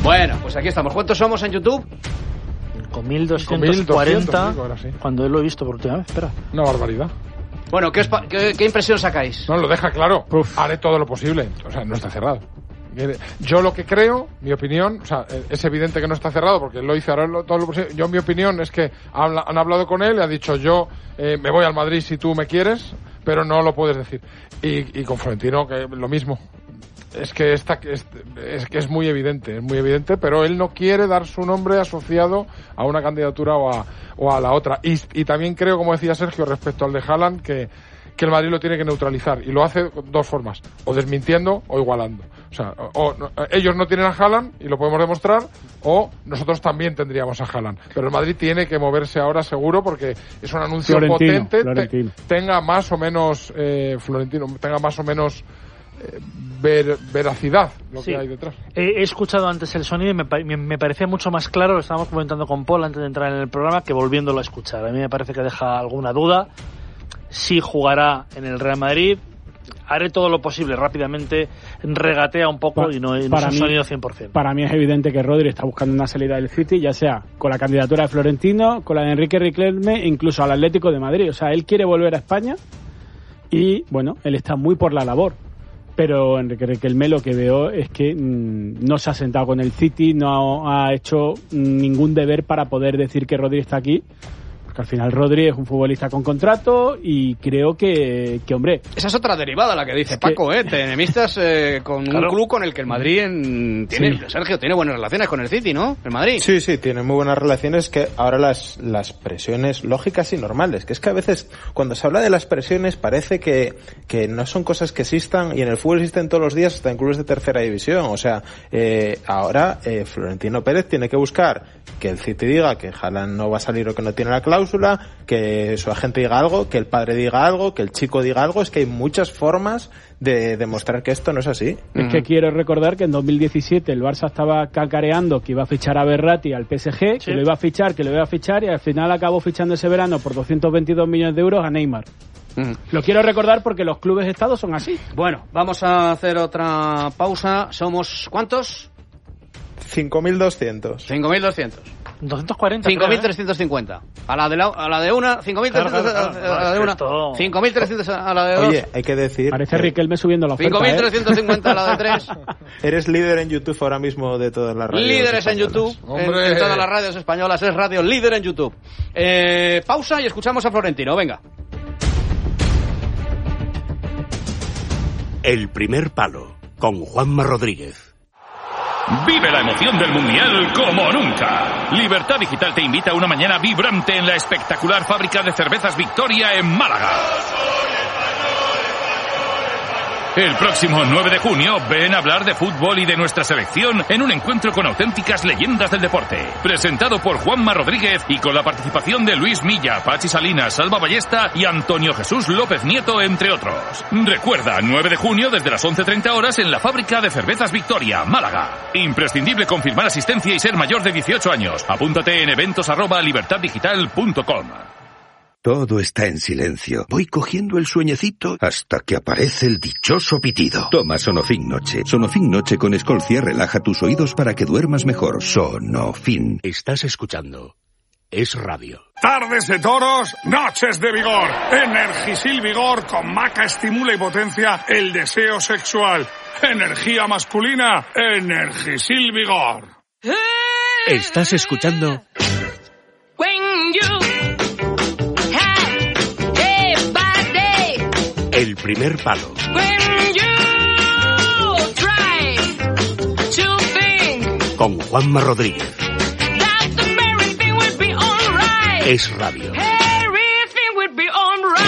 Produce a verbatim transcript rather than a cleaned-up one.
Bueno, pues aquí estamos. ¿Cuántos somos en YouTube? Con mil doscientos cuarenta, sí. Cuando lo he visto por última vez, espera. Una barbaridad. Bueno, ¿qué, os pa- qué, qué impresión sacáis? No, lo deja claro. Uf. Haré todo lo posible. O sea, no está cerrado. Yo lo que creo, mi opinión, o sea, es evidente que no está cerrado porque lo hice, ahora todo lo posible. Yo, mi opinión es que han, han hablado con él y ha dicho, yo eh, me voy al Madrid si tú me quieres, pero no lo puedes decir. Y, y con Florentino, que lo mismo. Es que esta, es, es que es muy evidente, es muy evidente, pero él no quiere dar su nombre asociado a una candidatura o a, o a la otra. Y, y también creo, como decía Sergio, respecto al de Haaland, que, que el Madrid lo tiene que neutralizar. Y lo hace de dos formas, o desmintiendo o igualando. O sea, o, o, ellos no tienen a Haaland y lo podemos demostrar, o nosotros también tendríamos a Haaland. Pero el Madrid tiene que moverse ahora seguro porque es un anuncio Florentino, potente, Florentino. Te, tenga más o menos, eh, Florentino, tenga más o menos... Ver, veracidad lo sí. que hay detrás. He, he escuchado antes el sonido y me, me, me parecía mucho más claro, lo estábamos comentando con Paul antes de entrar en el programa, que volviéndolo a escuchar. A mí me parece que deja alguna duda. Sí jugará en el Real Madrid. Haré todo lo posible rápidamente, regatea un poco para, y no, no es un mí, sonido cien por ciento. Para mí es evidente que Rodri está buscando una salida del City, ya sea con la candidatura de Florentino, con la de Enrique Riquelme, incluso al Atlético de Madrid. O sea, él quiere volver a España y, bueno, él está muy por la labor. Pero Enrique Riquelme lo que veo es que mmm, no se ha sentado con el City, no ha hecho ningún deber para poder decir que Rodri está aquí. Porque al final Rodri es un futbolista con contrato y creo que, que hombre... Esa es otra derivada, la que dice es Paco, que... ¿eh? Te enemistas eh, con claro. un club con el que el Madrid en... tiene, sí. Sergio, tiene buenas relaciones con el City, ¿no? El Madrid. Sí, sí, tiene muy buenas relaciones, que ahora las, las presiones lógicas y normales, que es que a veces cuando se habla de las presiones parece que, que no son cosas que existan, y en el fútbol existen todos los días hasta en clubes de tercera división. O sea, eh, ahora eh, Florentino Pérez tiene que buscar que el City diga que Haaland no va a salir o que no tiene la cláusula, que su agente diga algo, que el padre diga algo, que el chico diga algo. Es que hay muchas formas de demostrar que esto no es así. Es mm. que quiero recordar que en dos mil diecisiete el Barça estaba cacareando que iba a fichar a Berratti al P S G, sí. que lo iba a fichar, que lo iba a fichar, y al final acabó fichando ese verano por doscientos veintidós millones de euros a Neymar. Mm. Lo quiero recordar porque los clubes de Estado son así. Bueno, vamos a hacer otra pausa. ¿Somos cuántos? cinco mil doscientos. cinco mil doscientos. doscientos cuarenta. cinco mil trescientos cincuenta. A la de la, a la de una, cinco mil trescientos claro, claro, claro, a la de una, cinco mil trescientos a la de dos. Oye, hay que decir... Parece que... Riquelme subiendo la oferta, cinco mil trescientos cincuenta ¿eh? A la de tres. Eres líder en YouTube ahora mismo de todas las radios. Líderes en YouTube, en, en todas las radios españolas. Es radio líder en YouTube. Eh, pausa y escuchamos a Florentino, venga. El primer palo, con Juanma Rodríguez. Vive la emoción del Mundial como nunca. Libertad Digital te invita a una mañana vibrante en la espectacular fábrica de cervezas Victoria en Málaga. El próximo nueve de junio ven a hablar de fútbol y de nuestra selección en un encuentro con auténticas leyendas del deporte. Presentado por Juanma Rodríguez y con la participación de Luis Milla, Pachi Salinas, Salva Ballesta y Antonio Jesús López Nieto, entre otros. Recuerda, nueve de junio desde las once treinta horas en la fábrica de cervezas Victoria, Málaga. Imprescindible confirmar asistencia y ser mayor de dieciocho años. Apúntate en eventos arroba libertad digital punto com. Todo está en silencio. Voy cogiendo el sueñecito hasta que aparece el dichoso pitido. Toma Sonofin Noche. Sonofin Noche con Escolcia relaja tus oídos para que duermas mejor. Sonofin. Estás escuchando Es Radio. Tardes de toros, noches de vigor. Energisil Vigor con maca estimula y potencia el deseo sexual. Energía masculina, Energisil Vigor. Estás escuchando El primer palo. Con Juanma Rodríguez. Es Radio.